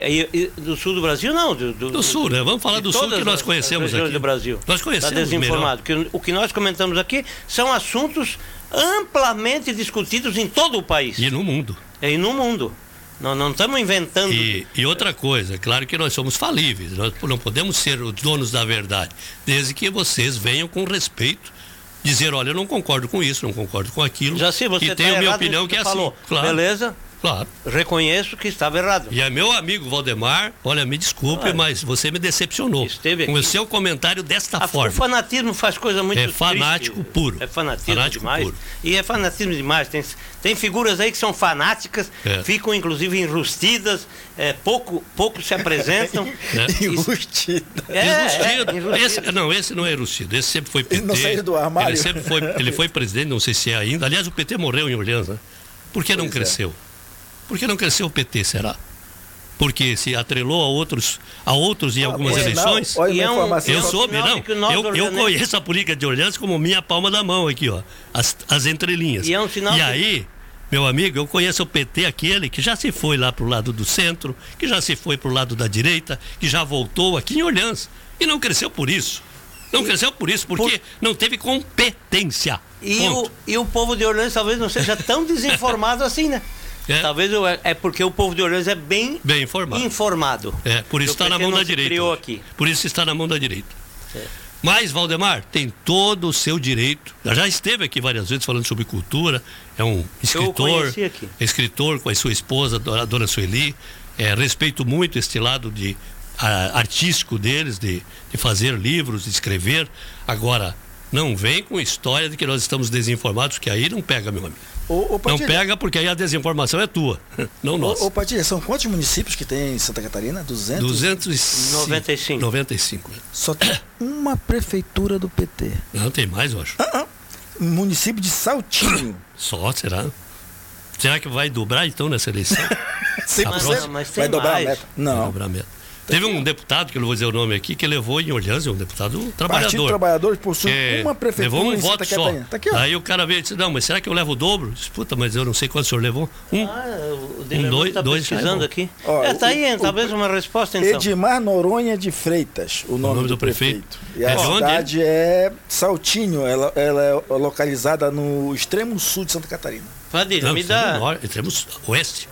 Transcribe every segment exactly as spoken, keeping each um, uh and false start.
E, e do sul do Brasil, não. Do, do, do sul, né? Vamos falar do sul que nós conhecemos aqui. do Brasil. Nós conhecemos Está desinformado. Que, o que nós comentamos aqui são assuntos amplamente discutidos em todo o país. E no mundo. E no mundo. Nós não estamos inventando. E, e outra coisa, claro que nós somos falíveis, nós não podemos ser os donos da verdade, desde que vocês venham com respeito, dizer, olha, eu não concordo com isso, não concordo com aquilo. Já sei, você e tá tenho a minha errado opinião que é falou. assim. Claro. Beleza? Claro. Reconheço que estava errado. E é meu amigo Valdemar, olha, me desculpe, Olha, mas você me decepcionou com o seu comentário desta a, forma. O fanatismo faz coisa muito É fanático triste. puro. É fanatismo, fanático demais. Puro. E é fanatismo demais. Tem, tem figuras aí que são fanáticas, é. ficam inclusive enrustidas, é, pouco, pouco se apresentam. É. Enrustida. É, é, esse, não, esse não é enrustido. Esse sempre foi P T. Ele não saiu do armário. Ele sempre foi, ele foi presidente, não sei se é ainda. Aliás, o P T morreu em Orleans, né? Por que não pois cresceu? É. Por que não cresceu o P T, será? Porque se atrelou a outros, a outros em algumas é, eleições. Não, olha, é um, eu soube, não. Eu, eu conheço a política de Orleans como minha palma da mão aqui, ó. As, as entrelinhas. E, é um sinal e que... aí, meu amigo, eu conheço o P T, aquele que já se foi lá pro lado do centro, que já se foi pro lado da direita, que já voltou aqui em Orleans. E não cresceu por isso. Não e... cresceu por isso, porque por... não teve competência. E o, e o povo de Orleans talvez não seja tão desinformado assim, né? É. Talvez eu, é porque o povo de Orleans é bem, bem informado. informado. É, por isso está na mão da direita. Aqui. Por isso está na mão da direita. É. Mas, Valdemar, tem todo o seu direito. Já esteve aqui várias vezes falando sobre cultura. É um escritor. Escritor com a sua esposa, a dona Sueli. É, respeito muito este lado de, a, artístico deles, de, de fazer livros, de escrever. Agora, não vem com história de que nós estamos desinformados, que aí não pega, meu amigo. Ô, ô, não pega porque aí a desinformação é tua, não nossa. Ô, ô Padilha, são quantos municípios que tem em Santa Catarina? duzentos? duzentos e noventa e cinco. noventa e cinco. Só tem uma prefeitura do P T. Não, tem mais, eu acho. Ah, ah. Município de Saltinho. Só, será? Será que vai dobrar então nessa eleição? cem por cento? Mas vai dobrar mais. a meta? Não. Vai dobrar a meta. Teve um deputado, que eu não vou dizer o nome aqui, que levou em Orleans, um deputado trabalhador. Partido Trabalhador possui é, uma prefeitura levou um em voto Santa só. Catarina. Tá aqui, ó. Aí o cara veio e disse, não, mas será que eu levo o dobro? Disse, puta, mas eu não sei quanto o senhor levou. Um, ah, o um dois, tá dois. pesquisando aqui. Ó, é, tá o, aí, o, talvez o, uma resposta então. Edmar Noronha de Freitas, o nome, o nome do, do prefeito. prefeito. E a é cidade é Saltinho, ela, ela é localizada no extremo sul de Santa Catarina. Padilha, não, me dá... Norte, extremo oeste.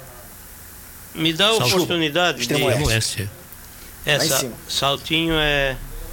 Me dá a oportunidade extremo de... oeste. oeste. Essa, Saltinho é...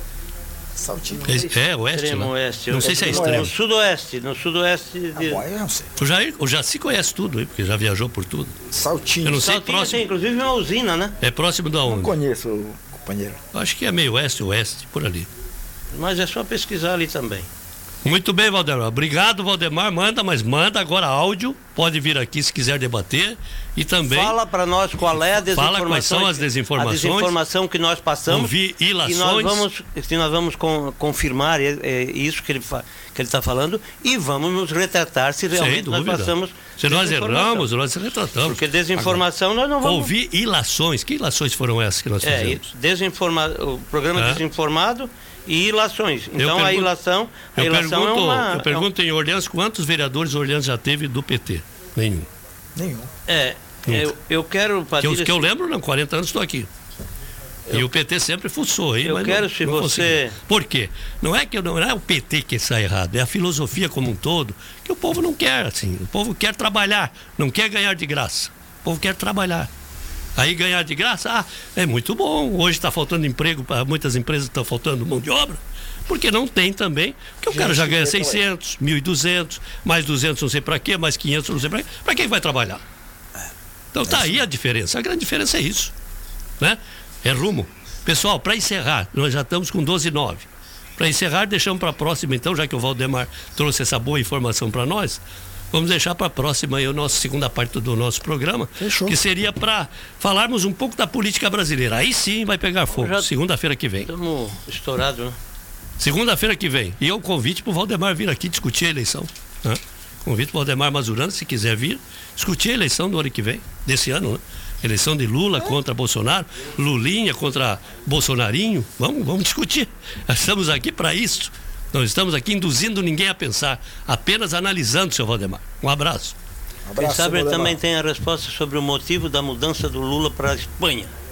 Saltinho. É, é oeste, extremo né? oeste. Não sei se é extremo. No sudoeste, no sudoeste... De... Ah, bom, eu não sei. O Jair, o Jaci conhece tudo aí, porque já viajou por tudo. Saltinho. Eu não sei, Saltinho próximo. tem inclusive uma usina, né? É próximo da onde? Não conheço, companheiro. Acho que é meio oeste, oeste, por ali. Mas é só pesquisar ali também. Muito bem, Valdemar. Obrigado, Valdemar. Manda, mas manda agora áudio. Pode vir aqui se quiser debater. E também... Fala para nós qual é a desinformação. Fala quais são as desinformações. A desinformação que nós passamos. Ouvir ilações. E nós vamos, que nós vamos com, confirmar é, é isso que ele que ele está falando e vamos nos retratar se realmente nós passamos. Se nós erramos, nós retratamos. Porque desinformação agora, nós não vamos... Ouvir ilações. Que ilações foram essas que nós é, fizemos? Desinforma... O programa é? Desinformado e ilações. Então pergunto, a ilação, a eu ilação pergunto, é uma... Eu pergunto em Orleans, quantos vereadores Orleans já teve do P T? Nenhum. Nenhum. É, eu, eu quero... Que eu, que eu lembro, não, quarenta anos estou aqui. Eu, e o P T sempre fuçou aí, eu mas quero não, se não você... Consegui. Por quê? Não é, que, não é o P T que está errado, é a filosofia como um todo, que o povo não quer, assim. O povo quer trabalhar, não quer ganhar de graça. O povo quer trabalhar. Aí ganhar de graça, ah, é muito bom. Hoje está faltando emprego, para muitas empresas estão faltando mão de obra. Porque não tem também, porque o cara já ganha seiscentos, mil e duzentos, mais duzentos não sei para quê, mais quinhentos não sei para quê. Para quem vai trabalhar? Então tá aí a diferença, a grande diferença é isso, né? É rumo. Pessoal, para encerrar, nós já estamos com doze e nove. Para encerrar, deixamos para a próxima então, já que o Valdemar trouxe essa boa informação para nós, vamos deixar para a próxima aí a nossa segunda parte do nosso programa. Fechou. Que seria para falarmos um pouco da política brasileira. Aí sim vai pegar fogo, segunda-feira que vem. Estamos estourados, né? Segunda-feira que vem. E eu convite para o Valdemar vir aqui discutir a eleição. Né? Convite para o Valdemar Mazurano, se quiser vir, discutir a eleição do ano que vem, desse ano, né? Eleição de Lula contra Bolsonaro, Lulinha contra Bolsonarinho. Vamos, vamos discutir. Nós estamos aqui para isso. Não estamos aqui induzindo ninguém a pensar, apenas analisando, seu Valdemar. Um abraço. Um abraço. Quem sabe ele também tem a resposta sobre o motivo da mudança do Lula para a Espanha.